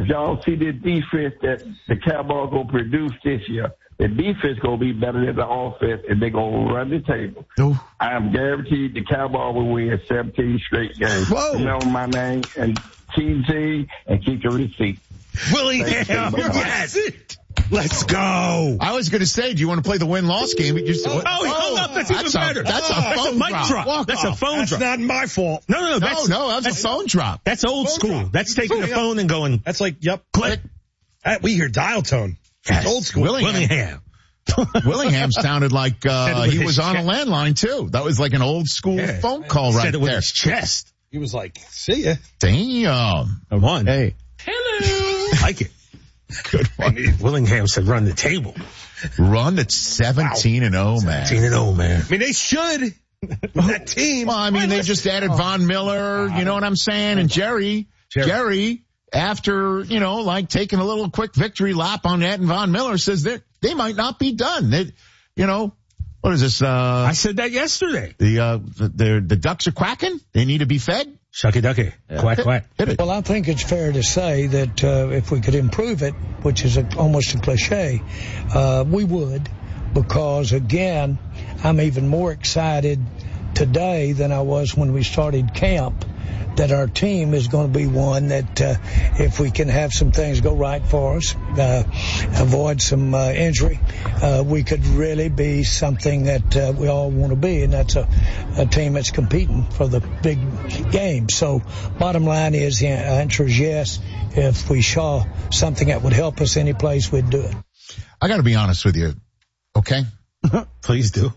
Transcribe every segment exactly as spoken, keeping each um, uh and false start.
if y'all see the defense that the Cowboys going to produce this year, the defense going to be better than the offense, and they're going to run the table. Oh. I am guaranteed the Cowboys will win seventeen straight games. Whoa. Remember my name and T G and keep your receipt. Willingham, yes. Let's go. I was going to say, do you want to play the win-loss game? You oh, oh, he hung up. That's, that's even a, better. That's oh, a phone that's a mic drop. drop. That's a phone that's drop. That's not my fault. No, no, no. That's, no, no, that's, that's a phone drop. That's old phone school. Drop. That's taking the phone and going. That's like, yep. Click. That, we hear dial tone. Yes. It's old school. Willingham. Willingham. Willingham sounded like uh, he was on a landline, too. That was like an old school yeah. phone call right Said it with there. his chest. He was like, see ya. Damn. Come on. Hey. Hello. I like it. Good one. Willingham said run the table. Run at seventeen and oh, man. seventeen and oh, man. I mean, they should. That team. Well, I mean, they just added Von Miller, you know what I'm saying? And Jerry, Jerry, Jerry, after, you know, like taking a little quick victory lap on that, and Von Miller says that they might not be done. They, you know, what is this? Uh, I said that yesterday. The, uh, the, the ducks are quacking. They need to be fed. Shucky ducky. Yeah. Quack, quack. Hit it. Well, I think it's fair to say that uh, if we could improve it, which is a, almost a cliche, uh, we would, because, again, I'm even more excited today than I was when we started camp that our team is going to be one that uh, if we can have some things go right for us, uh, avoid some uh, injury, uh, we could really be something that uh, we all want to be, and that's a, a team that's competing for the big game. So bottom line is the answer is yes. If we saw something that would help us any place, we'd do it. I got to be honest with you, okay? Please do.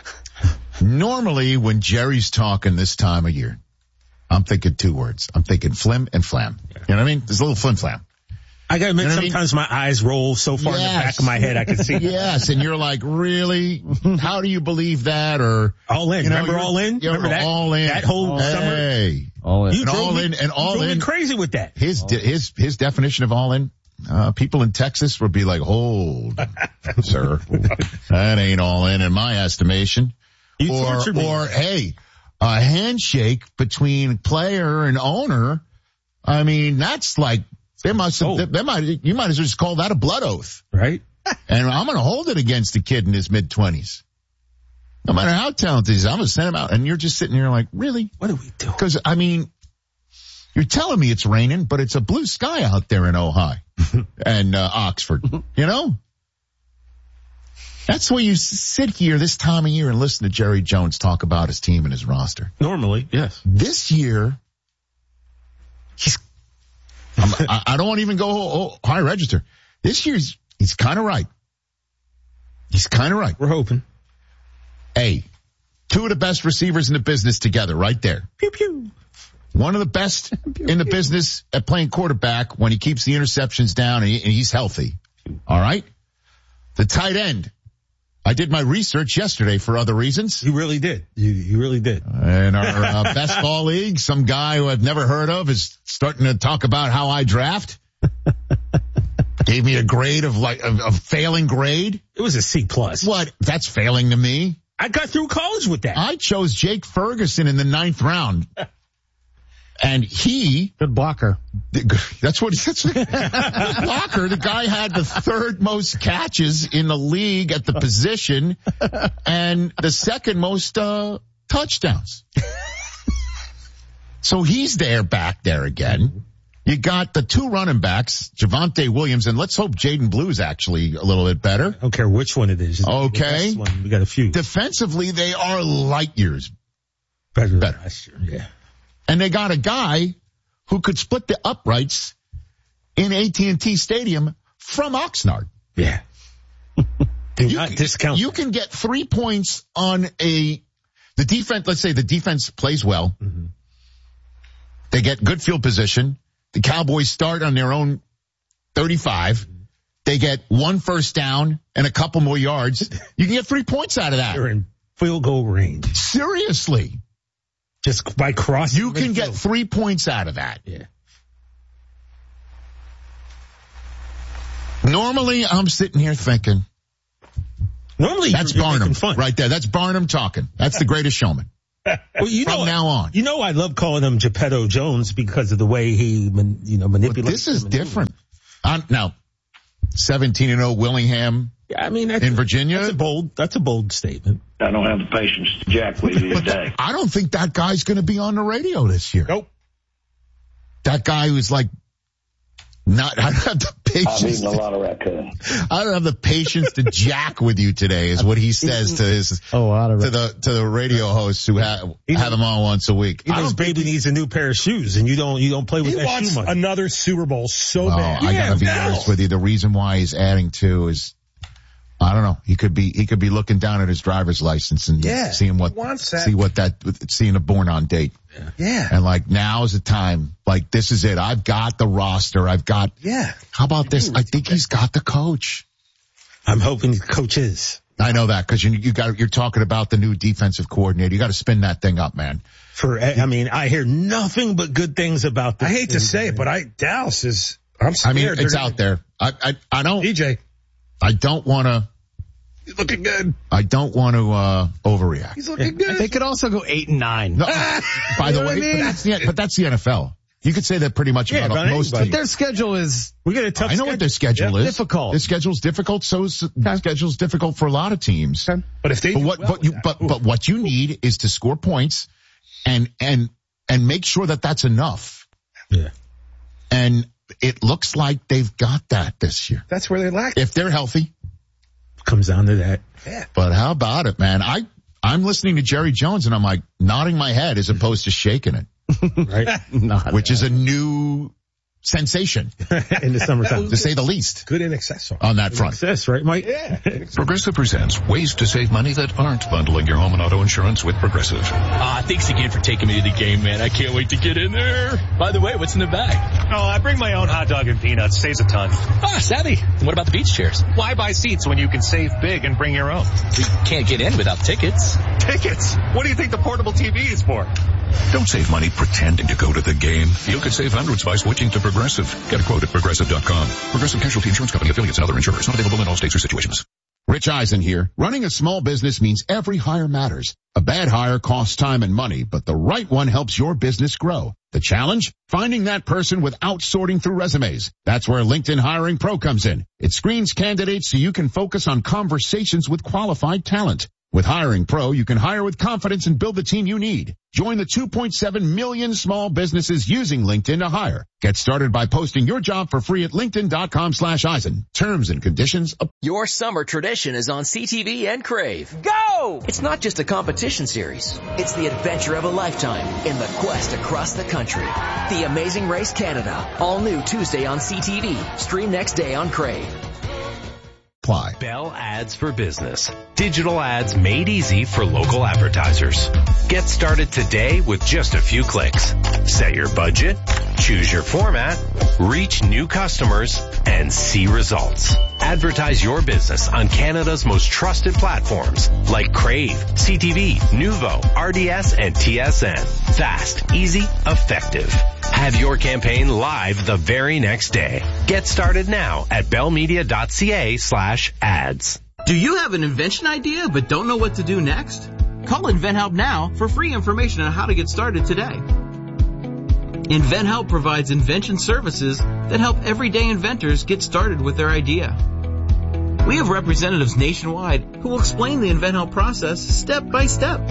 Normally, when Jerry's talking this time of year, I'm thinking two words. I'm thinking flim and flam. You know what I mean? There's a little flim flam. I gotta admit, you know sometimes I mean? my eyes roll so far yes. in the back of my head I can see. Yes, and you're like, really? How do you believe that? Or all in. You know, Remember all in? Remember that? All in. That whole hey. summer? All in. You and all me, in. And all you drove in. Me crazy with that. His, de- his, his definition of all in, uh, people in Texas would be like, hold, sir. That ain't all in in my estimation. You or, tortured me. or, hey, a handshake between player and owner. I mean, that's like, they must have, oh. they might, you might as well just call that a blood oath. Right. And I'm going to hold it against a kid in his mid twenties. No matter how talented he is, I'm going to send him out. And you're just sitting here like, really? What do we do? Because, I mean, you're telling me it's raining, but it's a blue sky out there in Ojai and uh, Oxford, you know? That's why you sit here this time of year and listen to Jerry Jones talk about his team and his roster. Normally, yes. This year, he's, I'm, I, I don't want to even go oh, oh, high register. This year's, he's kind of right. He's kind of right. We're hoping. Hey, two of the best receivers in the business together right there. Pew, pew. One of the best pew, in the pew. business at playing quarterback when he keeps the interceptions down and, he, and he's healthy. All right? The tight end. I did my research yesterday for other reasons. You really did. You, you really did. In our uh, best ball league, some guy who I've never heard of is starting to talk about how I draft. Gave me a grade of like a, a failing grade. It was a C plus. What? That's failing to me. I got through college with that. I chose Jake Ferguson in the ninth round. And he, good blocker. That's what that's good blocker. The guy had the third most catches in the league at the position and the second most uh touchdowns. So he's there back there again. You got the two running backs, Javonte Williams, and let's hope Jaden Blue's actually a little bit better. I don't care which one it is. Okay. One. We got a few. Defensively, they are light years better. better. Last year. Yeah. And they got a guy who could split the uprights in A T and T Stadium from Oxnard. Yeah. Do you not can, discount. You can get three points on a, the defense, let's say the defense plays well. Mm-hmm. They get good field position. The Cowboys start on their own thirty-five. Mm-hmm. They get one first down and a couple more yards. You can get three points out of that. You're in field goal range. Seriously. Just by crossing. You can get three points out of that. Yeah. Normally, I'm sitting here thinking. Normally, that's you're, you're Barnum fun. right there. That's Barnum talking. That's the greatest showman. Well, you from know, now on. You know, I love calling him Geppetto Jones because of the way he, man, you know, manipulates. But this is different. Uh, now, seventeen and oh Willingham. Yeah, I mean, that's, in Virginia. That's a bold. That's a bold statement. I don't have the patience to jack with you today. I don't think that guy's going to be on the radio this year. Nope. That guy who's like, not, I don't have the patience. I've eaten a lot of raccoon. I don't have the patience to jack with you today, is what he says to his, oh, a lot of to the, to the radio hosts who have, have him on once a week. You know, his baby needs a new pair of shoes and you don't, you don't play with He that wants shoe much. another Super Bowl so Well, bad. I gotta be Yeah, honest with you. The reason why he's adding two is, I don't know. He could be, he could be looking down at his driver's license and Yeah, seeing what, he wants that. see what that, seeing a born on date. Yeah. And like, now is the time. Like, this is it. I've got the roster. I've got, Yeah. how about this? I think he's got the coach. I'm hoping he coaches. I know that because you, you got, you're talking about the new defensive coordinator. You got to spin that thing up, man. For, I mean, I hear nothing but good things about this. I hate to say it, but I, Dallas is, I'm scared. I mean, They're it's gonna- out there. I, I, I don't, D J. I don't want to, He's looking good. I don't want to, uh, overreact. He's looking good. They could also go eight and nine. No, by You the know what way, I mean? but that's the, but that's the N F L. You could say that pretty much Yeah, about about most anybody. teams. Their schedule is We got a tough I know what their schedule Yeah, is. difficult. Their schedule's difficult. So is the schedule's difficult for a lot of teams. But if they But do what, well but with you, that, but, ooh. but what you need is to score points and, and, and make sure that that's enough. Yeah. And it looks like they've got that this year. that's where they lack. If they're healthy. Comes down to that. Yeah. But how about it, man? I, I'm listening to Jerry Jones and I'm like nodding my head as opposed to shaking it, Right? not. which is a new sensation In the summertime. to say the least Good in excess. on that front. Success, right, Mike? Yeah. Progressive presents ways to save money that aren't bundling your home and auto insurance with Progressive. Ah, thanks again for taking me to the game, man. I can't wait to get in there. By the way, what's in the bag? Oh, I bring my own hot dog and peanuts. Saves a ton. Ah, savvy. And what about the beach chairs? Why buy seats when you can save big and bring your own? We can't get in without tickets. Tickets? What do you think the portable T V is for? Don't save money pretending to go to the game. You could save hundreds by switching to Progressive. Get a quote at progressive dot com. Progressive Casualty Insurance Company, affiliates, and other insurers. Not available in all states or situations. Rich Eisen here. Running a small business means every hire matters. A bad hire costs time and money, but the right one helps your business grow. The challenge? Finding that person without sorting through resumes. That's where LinkedIn Hiring Pro comes in. It screens candidates so you can focus on conversations with qualified talent. With Hiring Pro, you can hire with confidence and build the team you need. Join the two point seven million small businesses using LinkedIn to hire. Get started by posting your job for free at linkedin dot com slash Eisen. Terms and conditions apply. Your summer tradition is on C T V and Crave. Go! It's not just a competition series. It's the adventure of a lifetime in the quest across the country. The Amazing Race Canada. All new Tuesday on C T V. Stream next day on Crave. Bell Ads for Business. Digital ads made easy for local advertisers. Get started today with just a few clicks. Set your budget, choose your format, reach new customers, and see results. Advertise your business on Canada's most trusted platforms like Crave, C T V, Nuvo, R D S, and T S N. Fast, easy, effective. Have your campaign live the very next day. Get started now at bellmedia.ca slash ads. Do you have an invention idea but don't know what to do next? Call InventHelp now for free information on how to get started today. InventHelp provides invention services that help everyday inventors get started with their idea. We have representatives nationwide who will explain the InventHelp process step by step.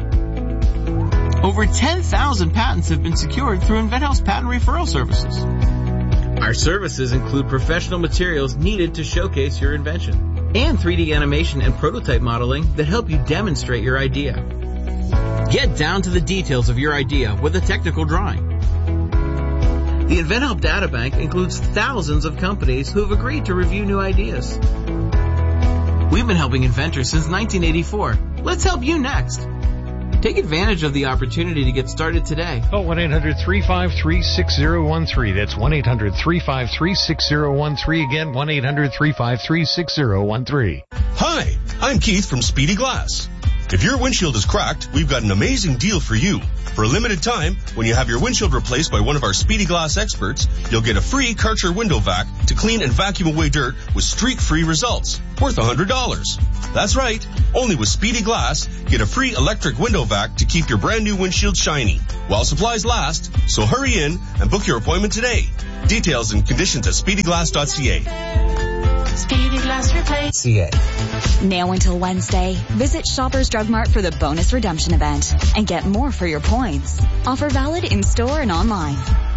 Over ten thousand patents have been secured through InventHelp's patent referral services. Our services include professional materials needed to showcase your invention and three D animation and prototype modeling that help you demonstrate your idea. Get down to the details of your idea with a technical drawing. The InventHelp Databank includes thousands of companies who have agreed to review new ideas. We've been helping inventors since nineteen eighty-four. Let's help you next. Take advantage of the opportunity to get started today. Call one eight hundred three five three six zero one three. That's one eight hundred three five three six zero one three. Again, one eight hundred three five three six zero one three. Hi, I'm Keith from Speedy Glass. If your windshield is cracked, we've got an amazing deal for you. For a limited time, when you have your windshield replaced by one of our Speedy Glass experts, you'll get a free Karcher window vac to clean and vacuum away dirt with streak-free results, worth one hundred dollars. That's right. Only with Speedy Glass, get a free electric window vac to keep your brand new windshield shiny while supplies last. So hurry in and book your appointment today. Details and conditions at speedy glass dot c a. Speedy Glass Replace. C A. Now until Wednesday, visit Shoppers Drug Mart for the bonus redemption event and get more for your points. Offer valid in store and online.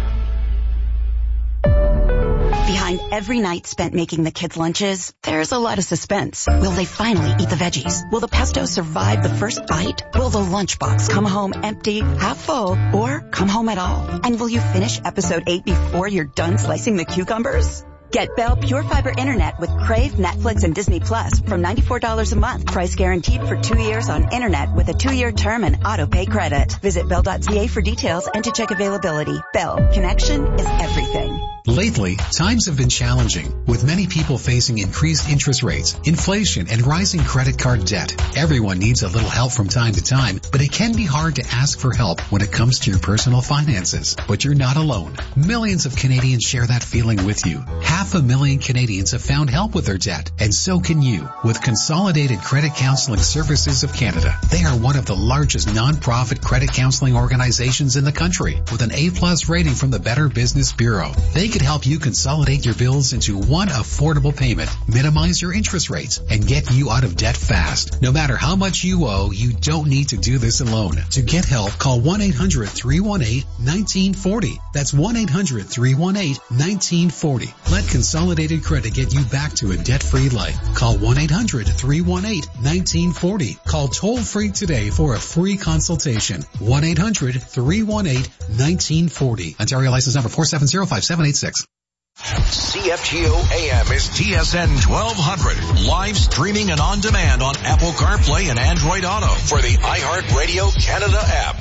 Behind every night spent making the kids' lunches, there's a lot of suspense. Will they finally eat the veggies? Will the pesto survive the first bite? Will the lunchbox come home empty, half full, or come home at all? And will you finish episode eight before you're done slicing the cucumbers? Get Bell Pure Fiber Internet with Crave, Netflix, and Disney Plus from ninety-four dollars a month. Price guaranteed for two years on Internet with a two-year term and auto-pay credit. Visit bell dot c a for details and to check availability. Bell. Connection is everything. Lately, times have been challenging, with many people facing increased interest rates, inflation, and rising credit card debt. Everyone needs a little help from time to time, but it can be hard to ask for help when it comes to your personal finances. But you're not alone. Millions of Canadians share that feeling with you. Half a million Canadians have found help with their debt, and so can you with Consolidated Credit Counseling Services of Canada. They are one of the largest non-profit credit counseling organizations in the country, with an A-plus rating from the Better Business Bureau. They can help you consolidate your bills into one affordable payment, minimize your interest rates, and get you out of debt fast. No matter how much you owe, you don't need to do this alone. To get help, call one eight hundred three one eight one nine four zero. That's one eight hundred three one eight one nine four zero. Let Consolidated Credit get you back to a debt-free life. Call one eight hundred three one eight one nine four zero. Call toll-free today for a free consultation. one eight hundred three one eight one nine four zero. Ontario license number four seven zero five seven eight six. C F G O A M is T S N twelve hundred, live streaming and on demand on Apple CarPlay and Android Auto for the iHeartRadio Canada app.